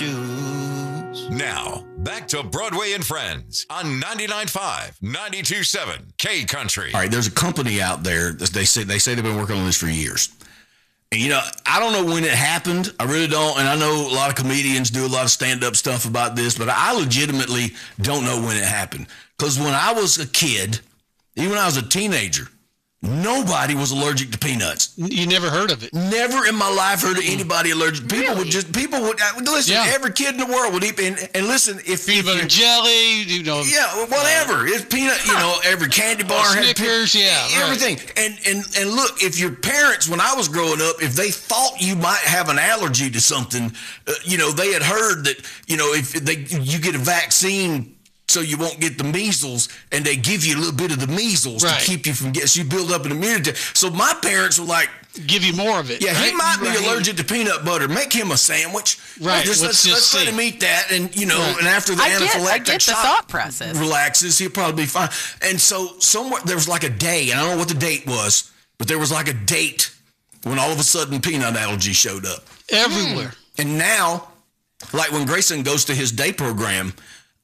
shoes. Now, back to Broadway and Friends on 99.5, 92.7 K Country. All right, there's a company out there that they say they've been working on this for years. And, you know, I don't know when it happened. I really don't. And I know a lot of comedians do a lot of stand-up stuff about this, but I legitimately don't know when it happened. Because when I was a kid, even when I was a teenager, nobody was allergic to peanuts. You never heard of it? Never in my life heard of anybody allergic. People would listen. Yeah. Every kid in the world would eat and listen. If Peanut butter jelly, you know. Yeah, whatever. It's peanut. You know, every candy bar had Snickers. everything. Right. And look, if your parents, when I was growing up, if they thought you might have an allergy to something, you know, they had heard that, you know, if you get a vaccine so you won't get the measles, and they give you a little bit of the measles to keep you from getting, so you build up an immunity. So my parents were like, give you more of it. Yeah, right? he might be allergic to peanut butter. Make him a sandwich. Right. Let's let him eat that, and you know, and after the anaphylactic shock thought process relaxes, he'll probably be fine. And so somewhere there was like a day, and I don't know what the date was, but there was like a date when all of a sudden peanut allergy showed up everywhere. And now, like when Grayson goes to his day program,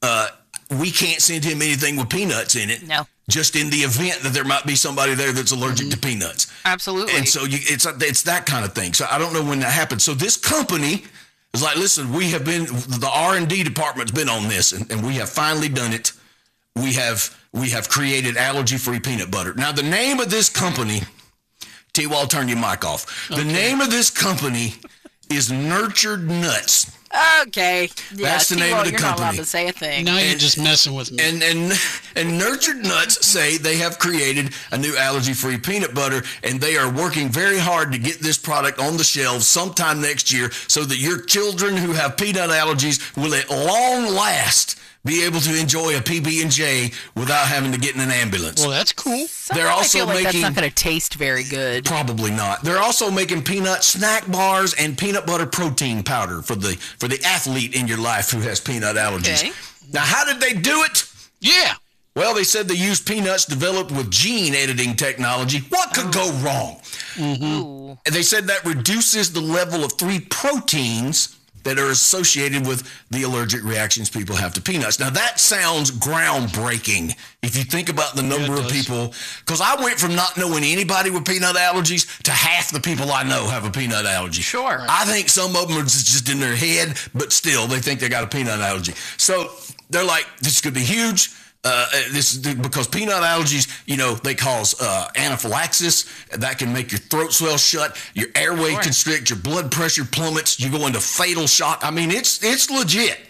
we can't send him anything with peanuts in it. No. Just in the event that there might be somebody there that's allergic to peanuts. Absolutely. And so it's that kind of thing. So I don't know when that happened. So this company is like, listen, the R&D department's been on this, and we have finally done it. We have created allergy-free peanut butter. Now, the name of this company, T-Wall, turn your mic off. Okay. The name of this company is Nurtured Nuts. Okay. Yeah, that's the name of the you're company. Not allowed to say a thing. Now you're just messing with me. And Nurtured Nuts say they have created a new allergy-free peanut butter, and they are working very hard to get this product on the shelves sometime next year so that your children who have peanut allergies will at long last be able to enjoy a PB&J without having to get in an ambulance. Well, that's cool. They're also making. That's not going making. to taste very good. Probably not. They're also making peanut snack bars and peanut butter protein powder for the athlete in your life who has peanut allergies. Okay. Now, how did they do it? Yeah. Well, they said they used peanuts developed with gene editing technology. What could go wrong? Mm-hmm. And they said that reduces the level of 3 proteins that are associated with the allergic reactions people have to peanuts. Now, that sounds groundbreaking if you think about the number of people, because I went from not knowing anybody with peanut allergies to half the people I know have a peanut allergy. Sure. I think some of them are just in their head, but still, they think they got a peanut allergy. So they're like, this could be huge. This is because peanut allergies, you know, they cause anaphylaxis that can make your throat swell shut, your airway constrict, your blood pressure plummets, you go into fatal shock. I mean, it's legit.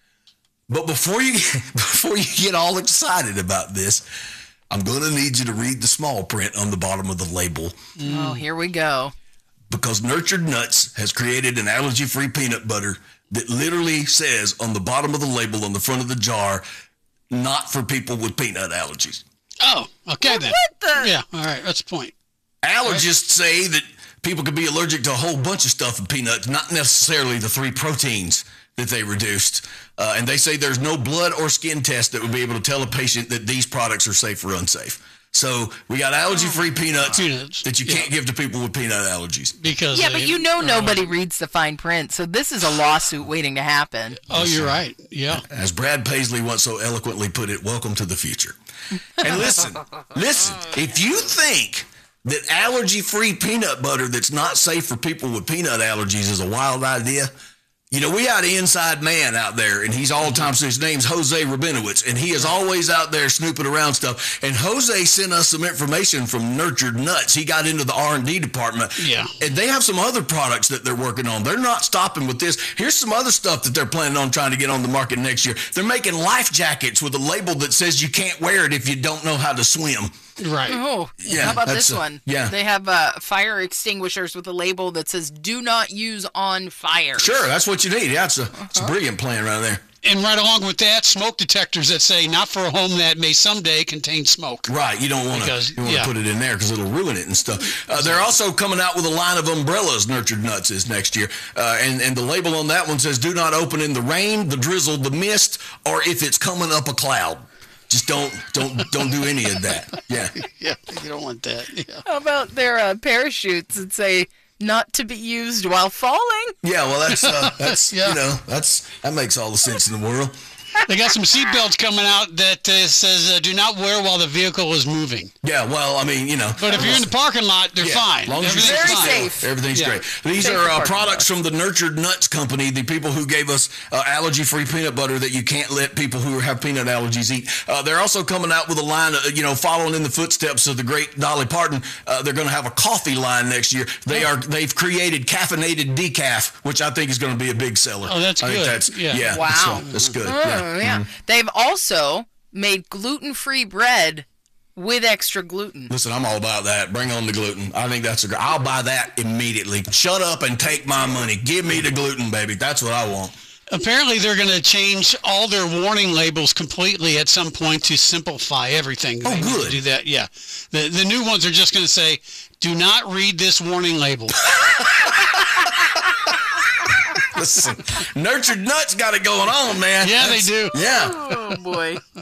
But before you get all excited about this, I'm going to need you to read the small print on the bottom of the label. Oh, here we go. Because Nurtured Nuts has created an allergy-free peanut butter that literally says on the bottom of the label on the front of the jar, not for people with peanut allergies. Oh, okay then. What the? Yeah, all right, that's the point. Allergists say that people could be allergic to a whole bunch of stuff in peanuts, not necessarily the 3 proteins that they reduced. And they say there's no blood or skin test that would be able to tell a patient that these products are safe or unsafe. So we got allergy-free peanuts that you can't give to people with peanut allergies. Because but you know nobody reads the fine print, so this is a lawsuit waiting to happen. Oh, you're right. Yeah. As Brad Paisley once so eloquently put it, welcome to the future. And listen, if you think that allergy-free peanut butter that's not safe for people with peanut allergies is a wild idea, you know, we got an inside man out there, and he's all the time, so his name's Jose Rabinowitz, and he is always out there snooping around stuff. And Jose sent us some information from Nurtured Nuts. He got into the R&D department. Yeah. And they have some other products that they're working on. They're not stopping with this. Here's some other stuff that they're planning on trying to get on the market next year. They're making life jackets with a label that says you can't wear it if you don't know how to swim. Right. Oh, Yeah, how about that's this one? yeah. They have fire extinguishers with a label that says "Do not use on fire." Sure, that's what you need. Yeah, it's a brilliant plan right there. And right along with that, smoke detectors that say not for a home that may someday contain smoke. Right, you don't want to put it in there because it'll ruin it and stuff. They're also coming out with a line of umbrellas, Nurtured Nuts is next year. And the label on that one says, do not open in the rain, the drizzle, the mist, or if it's coming up a cloud. Just don't do any of that. Yeah. Yeah, you don't want that. Yeah. How about their parachutes that say not to be used while falling. Yeah, well, that's Yeah. that makes all the sense in the world. They got some seat belts coming out that says do not wear while the vehicle is moving. Yeah, well, I mean, But if you're in the parking lot, they're fine. As long as Everything's you're Very fine. safe. Everything's Yeah. great. These Safe are for parking products lots. from the Nurtured Nuts Company, the people who gave us allergy-free peanut butter that you can't let people who have peanut allergies eat. They're also coming out with a line, following in the footsteps of the great Dolly Parton. They're going to have a coffee line next year. They've created caffeinated decaf, which I think is going to be a big seller. Oh, that's I think good. that's Yeah. Wow. That's good. Oh, yeah. They've also made gluten-free bread with extra gluten. Listen, I'm all about that. Bring on the gluten. I think that's I'll buy that immediately. Shut up and take my money. Give me the gluten, baby. That's what I want. Apparently, they're going to change all their warning labels completely at some point to simplify everything. Oh, They need to good. do that, yeah. The new ones are just going to say, do not read this warning label. Listen, Nurtured Nuts got it going on, man. Yeah, they do. Yeah. Oh, boy. 99.5,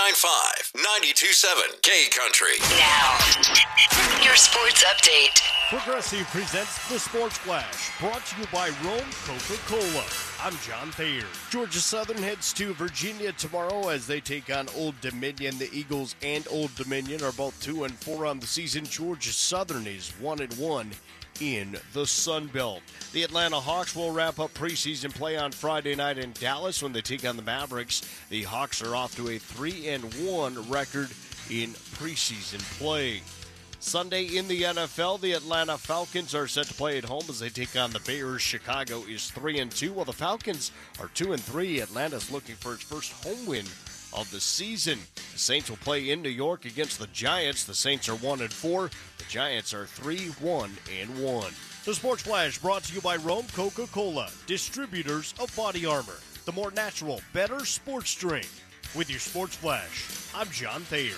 92.7 K Country. Now, your sports update. Progressive presents the Sports Flash, brought to you by Rome Coca-Cola. I'm John Thayer. Georgia Southern heads to Virginia tomorrow as they take on Old Dominion. The Eagles and Old Dominion are both 2-4 on the season. Georgia Southern is 1-1 in the Sun Belt. The Atlanta Hawks will wrap up preseason play on Friday night in Dallas when they take on the Mavericks. The Hawks are off to a 3-1 record in preseason play. Sunday in the NFL, the Atlanta Falcons are set to play at home as they take on the Bears. Chicago is 3-2, while the Falcons are 2-3. Atlanta's looking for its first home win of the season. The Saints will play in New York against the Giants. The Saints are 1-4. The Giants are 3-1-1. The Sports Flash brought to you by Rome Coca-Cola, distributors of Body Armor, the more natural, better sports drink. With your Sports Flash, I'm John Thayer.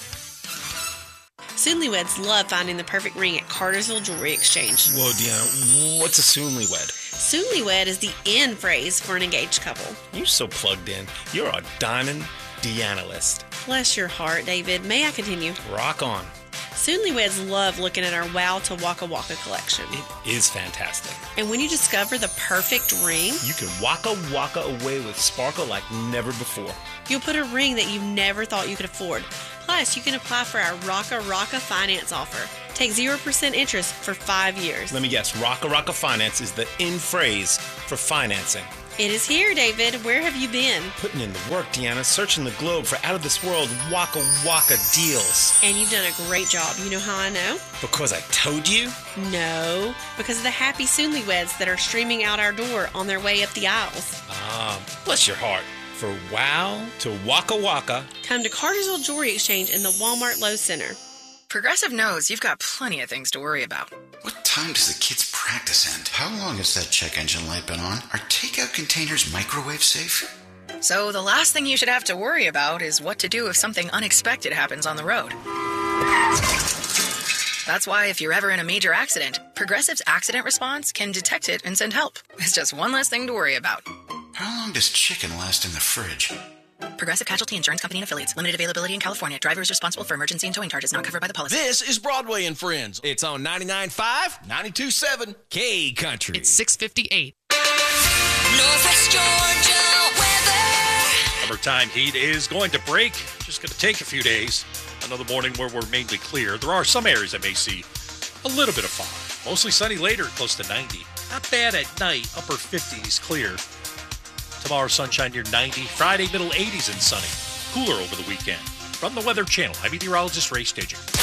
Soonlyweds love finding the perfect ring at Cartersville Jewelry Exchange. Whoa, Deanna, what's a Soonlywed? Soonlywed is the in phrase for an engaged couple. You're so plugged in. You're a diamond Deanalist. Bless your heart, David. May I continue? Rock on. Soonlyweds love looking at our Wow to Waka Waka collection. It is fantastic. And when you discover the perfect ring, You can waka waka away with sparkle like never before. you'll put a ring that you never thought you could afford. Plus, you can apply for our Rocka Rocka finance offer. Take 0% interest for 5 years. Let me guess, Rocka Rocka Finance is the in phrase for financing. It is here, David. Where have you been? Putting in the work, Deanna, searching the globe for out of this world waka waka deals. And you've done a great job. You know how I know? Because I told you? No, because of the happy Soonlyweds that are streaming out our door on their way up the aisles. Bless your heart. For wow to waka waka. Come to Cartersville Jewelry Exchange in the Walmart Lowe's Center. Progressive knows you've got plenty of things to worry about. What time does the kids' practice end? How long has that check engine light been on? Are takeout containers microwave safe? So the last thing you should have to worry about is what to do if something unexpected happens on the road. That's why if you're ever in a major accident, Progressive's accident response can detect it and send help. It's just one less thing to worry about. How long does chicken last in the fridge? Progressive Casualty Insurance Company and Affiliates. Limited availability in California. Driver is responsible for emergency and towing charges not covered by the policy. This is Broadway and Friends. It's on 99.5, 92.7 K Country. It's 6:58. Northwest Georgia weather. Summertime heat is going to break. Just going to take a few days. Another morning where we're mainly clear. There are some areas that may see a little bit of fog. Mostly sunny later, close to 90. Not bad at night, upper 50s clear. Tomorrow, sunshine near 90. Friday, middle 80s and sunny. Cooler over the weekend. From the Weather Channel, I'm meteorologist Ray Staging.